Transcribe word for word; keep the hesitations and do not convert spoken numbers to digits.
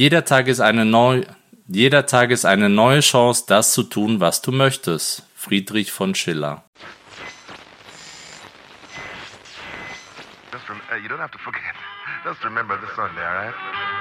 Jeder Tag ist eine neu, jeder Tag ist eine neue Chance, das zu tun, was du möchtest. Friedrich von Schiller. Just rem- uh, you don't have to forget. Just remember this Sunday, all right?